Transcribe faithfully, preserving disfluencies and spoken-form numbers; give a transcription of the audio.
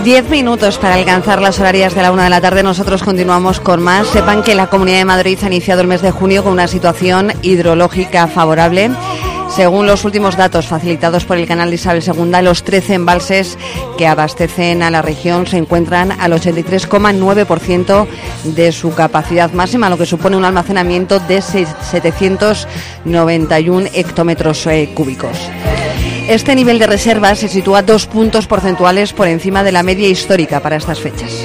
Diez minutos para alcanzar las horarias de la una de la tarde. Nosotros continuamos con más. Sepan que la Comunidad de Madrid ha iniciado el mes de junio con una situación hidrológica favorable. Según los últimos datos facilitados por el canal de Isabel segunda, los trece embalses que abastecen a la región se encuentran al ochenta y tres coma nueve por ciento de su capacidad máxima, lo que supone un almacenamiento de setecientos noventa y uno hectómetros eh, cúbicos. Este nivel de reservas se sitúa dos puntos porcentuales por encima de la media histórica para estas fechas.